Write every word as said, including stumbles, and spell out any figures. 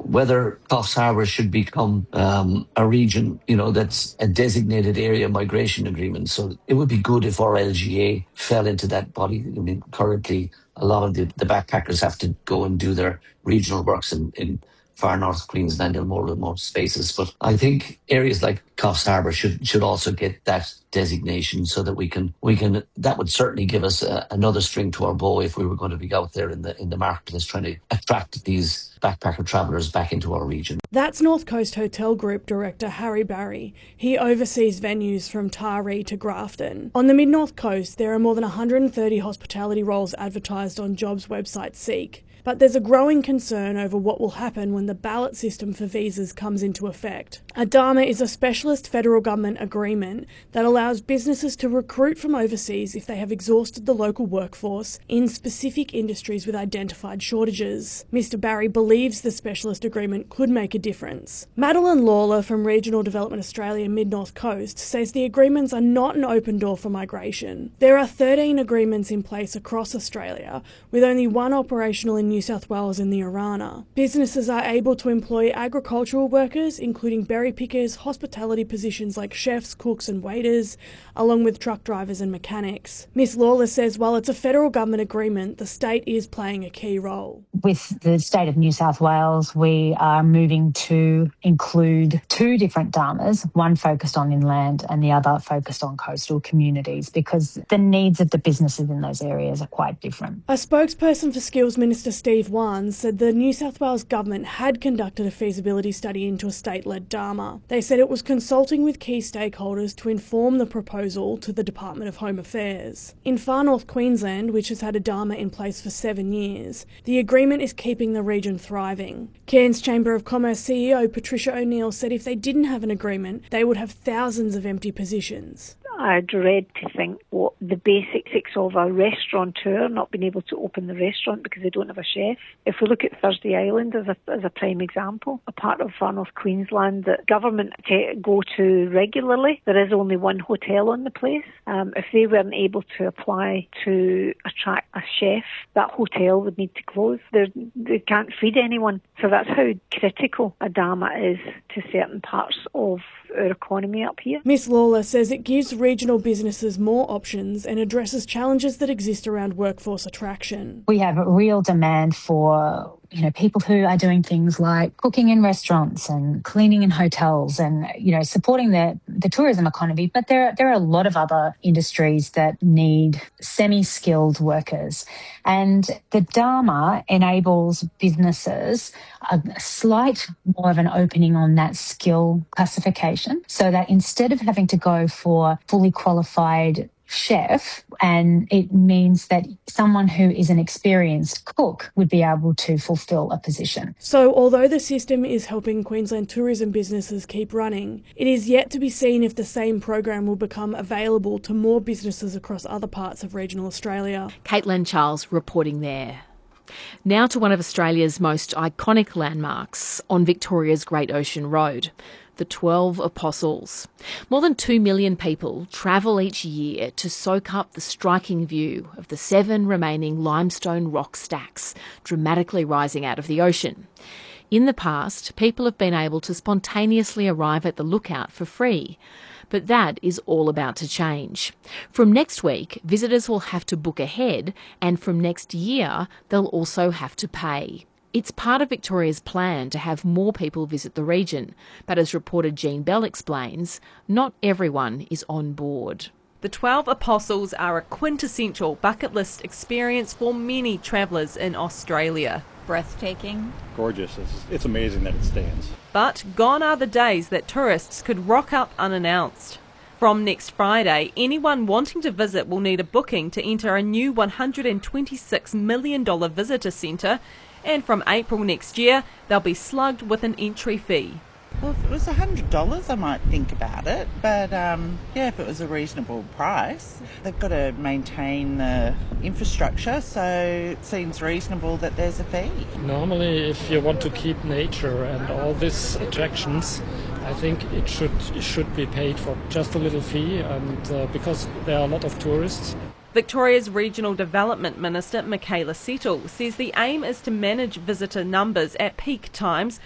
whether Coffs Harbour should become um, a region, you know, that's a designated area migration agreement. So it would be good if our L G A fell into that body. I mean, currently, a lot of the, the backpackers have to go and do their regional works in, in far north Queensland and more remote spaces. But I think areas like Coffs Harbour should should also get that designation, so that we can we can that would certainly give us a, another string to our bow if we were going to be out there in the in the marketplace trying to attract these backpacker travellers back into our region. That's North Coast Hotel Group Director Harry Barry. He oversees venues from Taree to Grafton. On the Mid-North Coast, there are more than one hundred thirty hospitality roles advertised on jobs website Seek. But there's a growing concern over what will happen when the ballot system for visas comes into effect. ADAMA is a specialist federal government agreement that allows businesses to recruit from overseas if they have exhausted the local workforce in specific industries with identified shortages. Mister Barry believes the specialist agreement could make a difference. Madeline Lawler from Regional Development Australia Mid-North Coast says the agreements are not an open door for migration. There are thirteen agreements in place across Australia, with only one operational in New South Wales and the Orana. Businesses are able to employ agricultural workers, including berry pickers, hospitality positions like chefs, cooks and waiters, along with truck drivers and mechanics. Miss Lawler says while it's a federal government agreement, the state is playing a key role. With the state of New South Wales, we are moving to include two different D A M As, one focused on inland and the other focused on coastal communities, because the needs of the businesses in those areas are quite different. A spokesperson for Skills Minister Steve Wan said the New South Wales government had conducted a feasibility study into a state-led D A M A. They said it was consulting with key stakeholders to inform the proposal to the Department of Home Affairs. In Far North Queensland, which has had a D A M A in place for seven years, the agreement is keeping the region thriving. Cairns Chamber of Commerce C E O Patricia O'Neill said if they didn't have an agreement, they would have thousands of empty positions. I dread to think what the basics of a restaurateur not being able to open the restaurant because they don't have a chef. If we look at Thursday Island as a, as a prime example, a part of Far North Queensland that government t- go to regularly, there is only one hotel on the place. Um, if they weren't able to apply to attract a chef, that hotel would need to close. They're, they can't feed anyone. So that's how critical a D A M A is to certain parts of our economy up here. Miss Lawler says it gives regional businesses more options and addresses challenges that exist around workforce attraction. We have a real demand for, you know, people who are doing things like cooking in restaurants and cleaning in hotels and, you know, supporting the, the tourism economy. But there, there are a lot of other industries that need semi-skilled workers. And the D A M A enables businesses a slight more of an opening on that skill classification, so that instead of having to go for fully qualified chef, and it means that someone who is an experienced cook would be able to fulfil a position. So although the system is helping Queensland tourism businesses keep running, it is yet to be seen if the same program will become available to more businesses across other parts of regional Australia. Caitlin Charles reporting there. Now to one of Australia's most iconic landmarks on Victoria's Great Ocean Road, the Twelve Apostles. More than two million people travel each year to soak up the striking view of the seven remaining limestone rock stacks dramatically rising out of the ocean. In the past, people have been able to spontaneously arrive at the lookout for free, but that is all about to change. From next week, visitors will have to book ahead, and from next year, they'll also have to pay. It's part of Victoria's plan to have more people visit the region, but as reporter Jean Bell explains, not everyone is on board. The Twelve Apostles are a quintessential bucket list experience for many travellers in Australia. Breathtaking. Gorgeous. It's, it's amazing that it stands. But gone are the days that tourists could rock up unannounced. From next Friday, anyone wanting to visit will need a booking to enter a new one hundred twenty-six million dollars visitor centre, and from April next year, they'll be slugged with an entry fee. Well, if it was one hundred dollars, I might think about it. But, um, yeah, if it was a reasonable price, they've got to maintain the infrastructure, so it seems reasonable that there's a fee. Normally, if you want to keep nature and all these attractions, I think it should it should be paid for just a little fee, and uh, because there are a lot of tourists. Victoria's Regional Development Minister Michaela Settle says the aim is to manage visitor numbers at peak times